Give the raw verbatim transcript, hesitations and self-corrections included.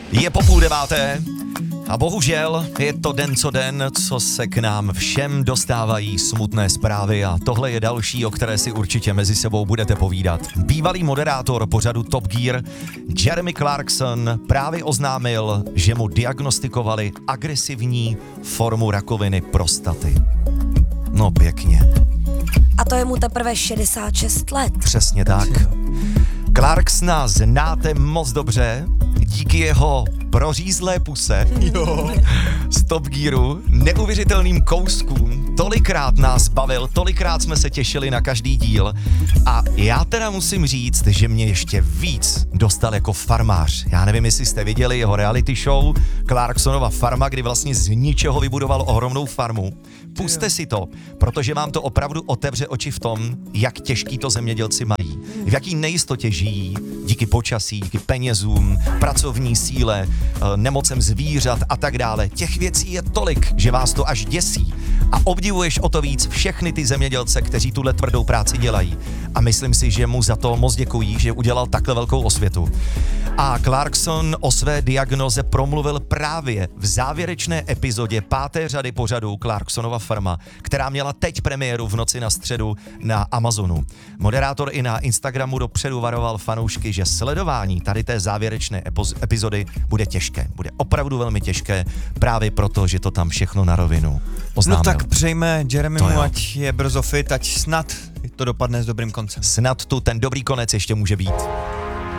Je po půl deváté a bohužel je to den co den, co se k nám všem dostávají smutné zprávy a tohle je další, o které si určitě mezi sebou budete povídat. Bývalý moderátor pořadu Top Gear Jeremy Clarkson právě oznámil, že mu diagnostikovali agresivní formu rakoviny prostaty. No pěkně. A to je mu teprve šedesát šest let. Přesně tak. Clarksona znáte moc dobře díky jeho prořízlé puse jo. z Top Gearu, neuvěřitelným kouskům. Tolikrát nás bavil, tolikrát jsme se těšili na každý díl a já teda musím říct, že mě ještě víc dostal jako farmář. Já nevím, jestli jste viděli jeho reality show Clarksonova farma, kdy vlastně z ničeho vybudoval ohromnou farmu. Puste si to, protože vám to opravdu otevře oči v tom, jak těžký to zemědělci mají, v jaký nejistotě žijí, díky počasí, díky penězům, pracovní síle, nemocem zvířat a tak dále. Těch věcí je tolik, že vás to až děsí. A obdivuješ o to víc všechny ty zemědělce, kteří tuhle tvrdou práci dělají. A myslím si, že mu za to moc děkují, že udělal takhle velkou osvětu. A Clarkson o své diagnoze promluvil právě v závěrečné epizodě páté řady pořadu Clarksonova farma, která měla teď premiéru v noci na středu na Amazonu. Moderátor i na Instagramu dopředu varoval fanoušky, že sledování tady té závěrečné epizody bude těžké. Bude opravdu velmi těžké, právě proto, že to tam všechno na rovinu oznámil. No tak přejme Jeremymu, ať je brzo fit, ať snad to dopadne s dobrým koncem. Snad tu ten dobrý konec ještě může být.